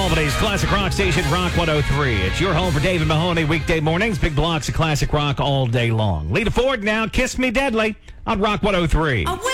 Albany's classic rock station, Rock 103. It's your home for David Mahoney weekday mornings. Big blocks of classic rock all day long. Lita Ford now, Kiss Me Deadly on Rock 103.